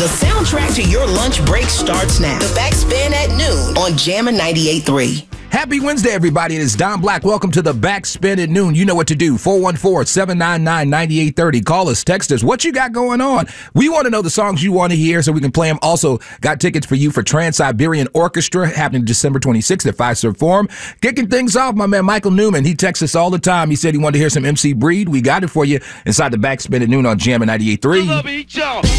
The soundtrack to your lunch break starts now. The Backspin at noon on Jammin' 98.3. Happy Wednesday, everybody. It is Don Black. Welcome to the Backspin at noon. You know what to do. 414-799-9830. Call us, text us. What you got going on? We want to know the songs you want to hear so we can play them. Also, got tickets for you for Trans-Siberian Orchestra happening December 26th at Fiserv Forum. Kicking things off, my man Michael Newman. He texts us all the time. He said he wanted to hear some MC Breed. We got it for you inside the Backspin at noon on Jammin' 98.3. I love each y'all.